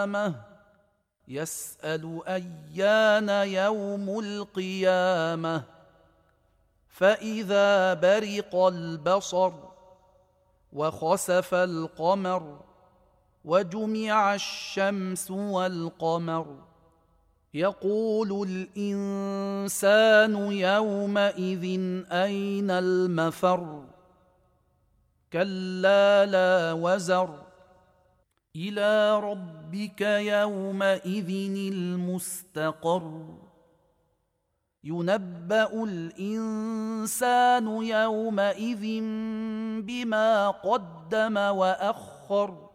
القيامة يسأل أيان يوم القيامة فإذا برق البصر وخسف القمر وجمع الشمس والقمر يقول الإنسان يومئذ أين المفر كلا لا وزر إلى ربك يومئذ المستقر ينبأ الإنسان يومئذ بما قدم وأخر